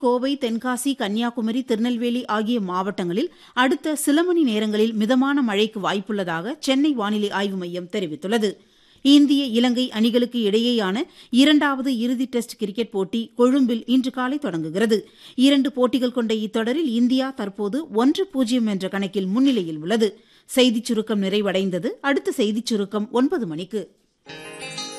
கோவை, தென்காசி, கன்னியாகுமரி, திருநெல்வேலி ஆகிய மாவட்டங்களில் அடுத்த சில மணி நேரங்களில் மிதமான மழைக்கு வாய்ப்புள்ளதாக சென்னை வானிலை ஆய்வு மையம் தெரிவித்துள்ளது. இந்திய இலங்கை அணிகளுக்கு இடையேயான இரண்டாவது இறுதி டெஸ்ட் கிரிக்கெட் போட்டி கொழும்பில் இன்று காலை தொடங்குகிறது. 2 போட்டிகள் கொண்ட இத்தொடரில் இந்தியா தற்போது 1-0 என்ற கணக்கில் முன்னிலையில் உள்ளது. செய்திச் சுருக்கம் நிறைவடைந்தது. அடுத்த செய்திச் சுருக்கம் 9 மணிக்கு.